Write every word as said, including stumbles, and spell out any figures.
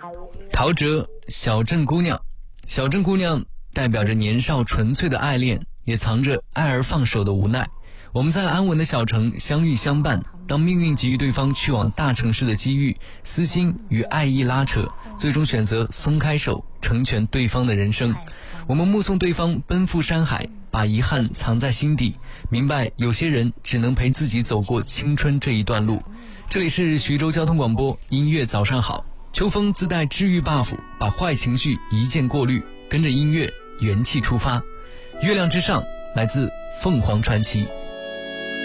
陶喆，小镇姑娘。小镇姑娘代表着年少纯粹的爱恋，也藏着爱而放手的无奈。我们在安稳的小城相遇相伴，当命运给予对方去往大城市的机遇，私心与爱意拉扯，最终选择松开手，成全对方的人生。我们目送对方奔赴山海，把遗憾藏在心底，明白有些人只能陪自己走过青春这一段路。这里是徐州交通广播音乐早上好，秋风自带治愈 buff， 把坏情绪一键过滤，跟着音乐元气出发。月亮之上，来自凤凰传奇。